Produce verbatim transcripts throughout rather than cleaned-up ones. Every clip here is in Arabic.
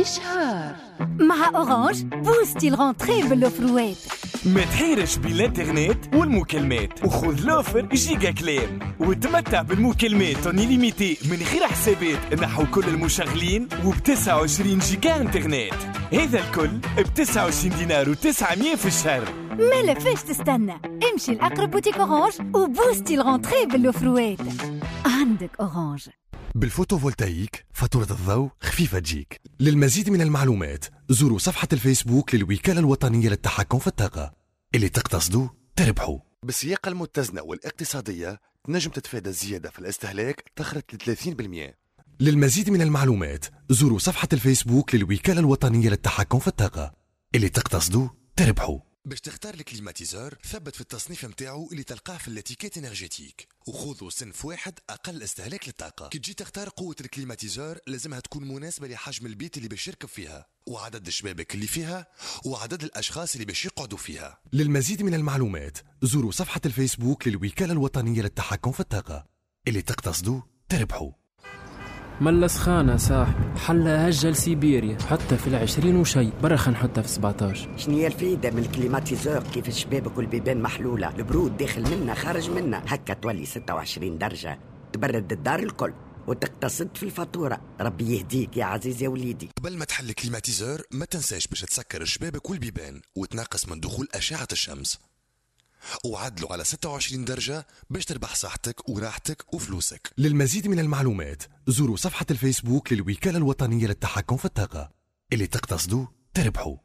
إشهار مع أورانج بوستي الغونتري بالأوفروات. ما تحيرش بين الانترنت والمكالمات وخذ لوفر جيجا كلام وتمتع بالمكالمات ليميتي من غير حسابات نحو كل المشغلين وب تسعة وعشرين جيجا انترنت. هذا الكل ب تسعة وعشرين دينار وتسعمية في الشهر. ما فاش تستنى، امشي لأقرب بوتيك أورانج وبوستي الغونتري بالأوفروات. عندك أورانج. بالفوتوفولتايك فاتورة الضوء خفيفة تجيك. للمزيد من المعلومات زوروا صفحة الفيسبوك للوكالة الوطنية للتحكم في الطاقة. اللي تقتصدوا تربحوا. بالسياقة المتزنة والاقتصادية تنجم تتفادى الزيادة في الاستهلاك تخرج ل ثلاثين بالمئة. للمزيد من المعلومات زوروا صفحة الفيسبوك للوكالة الوطنية للتحكم في الطاقة. اللي تقتصدوا تربحوا. باش تختار الكليماتيزور ثبت في التصنيف متاعو اللي تلقاه في الاتيكيت انرجيتيك وخذوا صنف واحد اقل استهلاك للطاقه. كي تجي تختار قوه الكليماتيزور لازمها تكون مناسبه لحجم البيت اللي باش يركب فيها وعدد الشبابك اللي فيها وعدد الاشخاص اللي باش يقعدوا فيها. للمزيد من المعلومات زوروا صفحه الفيسبوك للوكاله الوطنيه للتحكم في الطاقه. اللي تقتصدوا تربحوا. ملا سخانة صاحبي، حلا هجة لسيبيريا حتى في العشرين وشي برا خنحطها في سبعتاش. شنيا الفايدة من الكليماتيزور كيف الشبابك والبيبان محلولة، البرود داخل منا خارج منا، هكا تولي ستة وعشرين درجة تبرد الدار الكل وتقتصد في الفاتورة. ربي يهديك يا عزيز يا وليدي. قبل ما تحل الكليماتيزور ما تنساش باش تسكر الشبابك والبيبان وتناقص من دخول أشعة الشمس وعدلوا على ستة وعشرين درجة باش تربح صحتك وراحتك وفلوسك. للمزيد من المعلومات زوروا صفحة الفيسبوك للوكالة الوطنية للتحكم في الطاقة. اللي تقتصدوا تربحوا.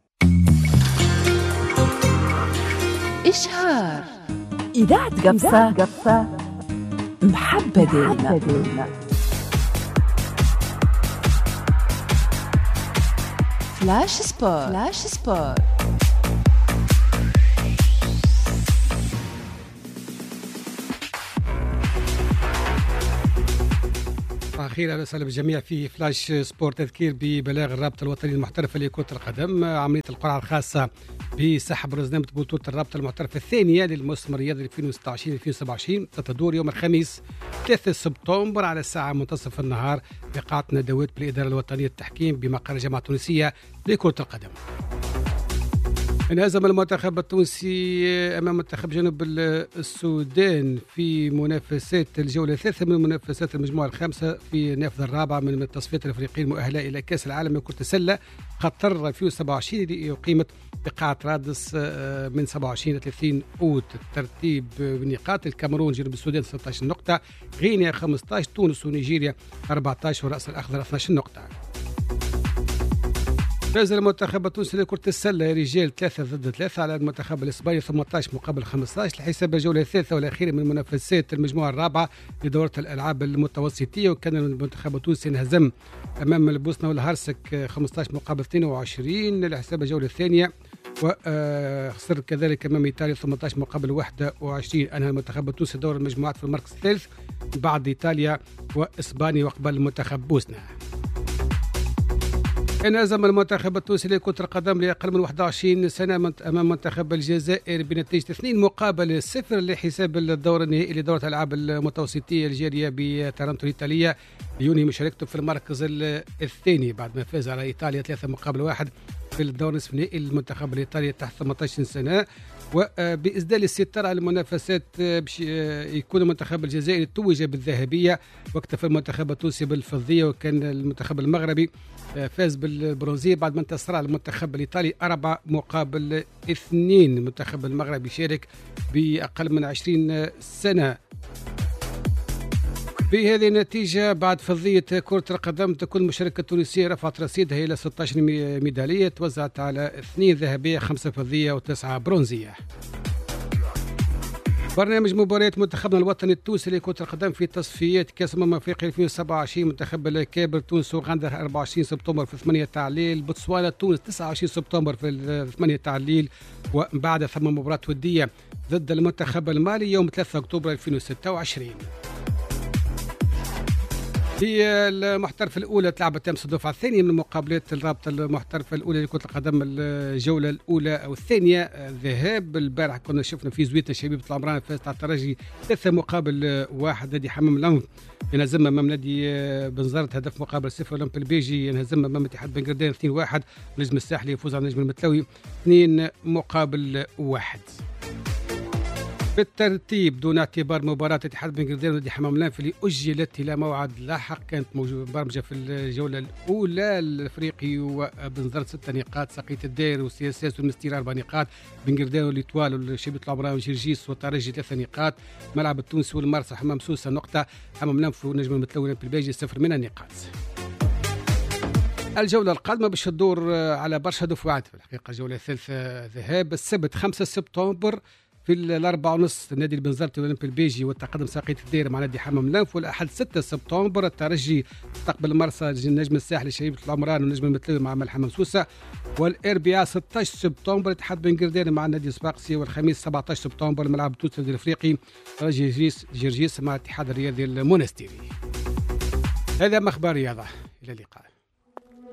إشهار إذاعة قبصة قبصة محبة دينا. فلاش سبور فلاش سبور أخيرا أهلا وسهلا بالجميع في فلاش سبورت. تذكير ببلاغ الرابطة الوطنية المحترفة لكرة القدم عملية القرعة الخاصة بسحب برنامج بطولة الرابطة المحترفة الثانية للموسم الرياضي ألفين وستة وعشرين ألفين وسبعة وعشرين ستدور يوم الخميس ثلاثة سبتمبر على الساعة منتصف النهار في قاعة ندوات بالإدارة الوطنية للتحكيم بمقر الجامعة التونسية لكرة القدم. انهزم المنتخب التونسي امام منتخب جنوب السودان في منافسات الجوله الثالثه من منافسات المجموعه الخامسه في النافذه الرابعه من التصفيات الافريقيه المؤهله الى كاس العالم لكره السله قطر ألفين وسبعة وعشرين اللي اقيمت بقاعه رادس من سبعة وعشرين إلى ثلاثين اوت. الترتيب بالنقاط: الكاميرون جنوب السودان ستة عشر نقطه، غينيا خمسة عشر، تونس ونيجيريا أربعة عشر والراس الاخضر اثني عشر نقطه. فاز المنتخب التونسي لكرة السلة رجال ثلاثة ضد ثلاثة على المنتخب الإسباني ثمانية عشر مقابل خمسة عشر لحساب الجولة الثالثة والأخيرة من منافسات المجموعة الرابعة لدورة الألعاب المتوسطية. وكان المنتخب التونسي انهزم أمام البوسنة والهرسك خمسة عشر مقابل اثنين وعشرين لحساب الجولة الثانية، وخسر كذلك أمام إيطاليا ثمانية عشر مقابل واحد وعشرين. أنهى المنتخب التونسي دور المجموعات في المركز الثالث بعد إيطاليا وإسبانيا وقبل المنتخب بوسنة. انهزم المنتخب التونسي لكرة القدم لأقل من واحد وعشرين سنة أمام منتخب الجزائر بنتيجة اثنين مقابل صفر لحساب الدور النهائي لدورة الألعاب المتوسطية الجارية بتارنتو الإيطالية لينهي مشاركته في المركز الثاني بعد ما فاز على إيطاليا ثلاثة مقابل واحد في الدور نصف النهائي المنتخب الإيطالي تحت ثمانية عشر سنة. وبإسدال الستار على المنافسات باش يكون المنتخب الجزائري توج بالذهبية واكتفى المنتخب التونسي بالفضية، وكان المنتخب المغربي فاز بالبرونزية بعد ما انتصر على المنتخب الإيطالي أربعة مقابل اثنين. المنتخب المغربي شارك بأقل من عشرين سنة. بهذه النتيجة بعد فضية كرة القدم تكون المشاركة التونسية رفعت رصيدها إلى ستة عشر ميدالية توزعت على اثنين ذهبية خمسة فضية وتسعة برونزية. برنامج مباريات منتخبنا الوطني التونسي لكرة القدم في تصفيات كأس أمم أفريقيا ألفين وسبعة وعشرين. منتخب الكابر تونس وغندا أربعة وعشرين سبتمبر في ثمانية تاع الليل، بوتسوانا تونس تسعة وعشرين سبتمبر في ثمانية تاع الليل، ومن بعد ثم مباراة ودية ضد المنتخب المالي يوم ثلاثة أكتوبر ألفين وستة وعشرين. في المحترفة الأولى تلعبت أمس الدفعة الثانية من مقابلات الرابطة المحترفة الأولى لكرة القدم الجولة الأولى أو الثانية ذهاب. البارح كنا شفنا في زويته شبيبة العمران فازت على الترجي ثلاثة مقابل واحد. نادي حمام الأنف ينهزم أمام نادي بنزرت هدف مقابل صفر. أولمبي البيجي ينهزم أمام اتحاد بن قردان اثنين واحد. النجم الساحلي يفوز على النجم المتلوي اثنين مقابل واحد. بالترتيب دون اعتبار مباراة اتحاد بن قردان ونادي حمام الأنف اللي أجلت إلى موعد لاحق كانت برمجة في الجولة الأولى. الأفريقي وبنزرت ستة نقاط، سقية الدير والسياسات والمستير أربع نقاط، بن قردان والإتوال والشبيبة العمران وجرجيس والترجي ثلاثة نقاط، ملعب التونسي والمرسى حمام سوسة نقطة، حمام الأنف والنجم المتلوي بالبيجي صفر من النقاط. الجولة القادمة باش تدور على برشا دفعات في الحقيقة. جولة ثالثة ذهاب السبت خمسة سبتمبر في الأربعة ونص نادي البنزرتي والأولمبي البيجي والتقدم ساقية الدير مع نادي حمام الأنف. والأحد ستة سبتمبر الترجي تستقبل المرسى النجم الساحلي شبيبة العمران والنجم المتلوي مع ملحمة سوسة. والأربعاء ستة عشر سبتمبر اتحاد بن قردان مع النادي الصفاقسي. والخميس سبعة عشر سبتمبر الملعب التونسي الأفريقي جرجيس جرجيس مع الاتحاد الرياضي المونستيري. هذا مخبار رياضة، إلى اللقاء.